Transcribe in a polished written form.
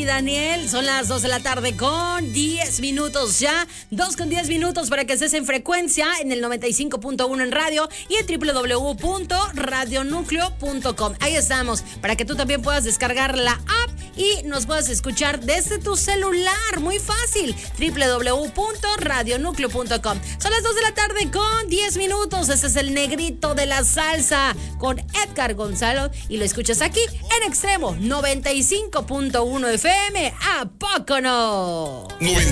y Daniel. Son las 2 de la tarde con 10 minutos ya. 2 con 10 minutos para que estés en frecuencia en el 95.1 en radio y en www.radionucleo.com. Ahí estamos, para que tú también puedas descargar la app y nos puedas escuchar desde tu celular. Muy fácil, www.radionucleo.com. Son las 2 de la tarde con 10 minutos. Este es el negrito de la salsa con Edgar Gonzalo y lo escuchas aquí en Extremo 95.1 FM. ¿A poco no?